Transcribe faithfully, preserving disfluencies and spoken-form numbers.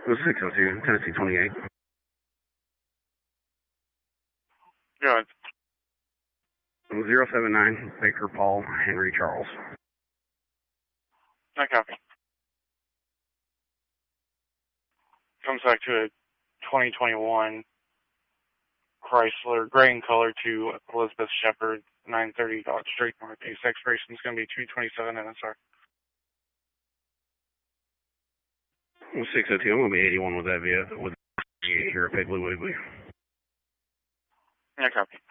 It was six oh two, Tennessee twenty-eight. Good. zero seven nine, Baker Paul Henry Charles. I copy. Comes back to a twenty twenty-one Chrysler, gray in color, to Elizabeth Shepard, nine thirty Dodge Street Northeast. Expiration is going to be two twenty-seven N S R. six oh two, I'm going to be eighty-one with that vehicle, with here at Piggly Wiggly. I copy.